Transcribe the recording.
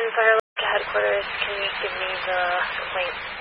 Fire Headquarters, can you give me the complaint?